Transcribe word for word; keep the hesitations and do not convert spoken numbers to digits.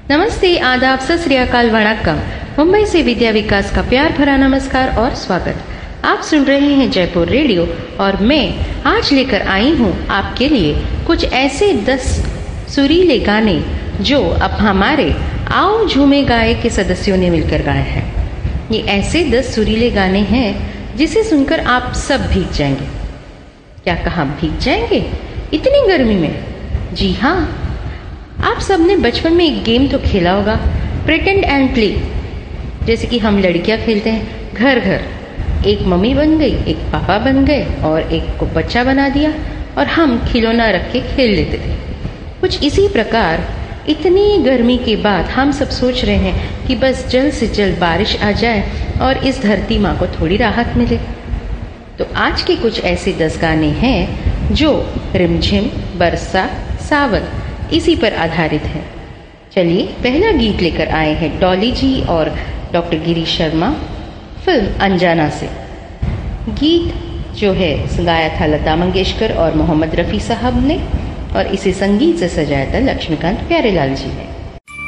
नमस्ते, आदाब, सत श्री अकाल, वणक्कम। मुंबई से विद्या विकास का प्यार भरा नमस्कार और स्वागत। आप सुन रहे हैं जयपुर रेडियो और मैं आज लेकर आई हूँ आपके लिए कुछ ऐसे दस सुरीले गाने जो अब हमारे आओ झूमे गाए के सदस्यों ने मिलकर गाए हैं। ये ऐसे दस सुरीले गाने हैं जिसे सुनकर आप सब भीग जाएंगे। क्या कहा भीग जाएंगे इतनी गर्मी में? जी हाँ, आप सबने बचपन में एक गेम तो खेला होगा, प्रिटेंड एंड प्ले। जैसे कि हम लड़कियां खेलते हैं घर घर, एक मम्मी बन गई, एक पापा बन गए और एक को बच्चा बना दिया और हम खिलौना रख के खेल लेते थे। कुछ इसी प्रकार इतनी गर्मी के बाद हम सब सोच रहे हैं कि बस जल्द से जल्द बारिश आ जाए और इस धरती माँ को थोड़ी राहत मिले। तो आज के कुछ ऐसे दस गाने हैं जो रिमझिम, बरसा, सावन इसी पर आधारित है। चलिए पहला गीत लेकर आए हैं डॉली जी और डॉक्टर गिरीश शर्मा, फिल्म अनजाना से। गीत जो है गाया था लता मंगेशकर और मोहम्मद रफ़ी साहब ने और इसे संगीत से सजाया था लक्ष्मीकांत प्यारेलाल जी ने।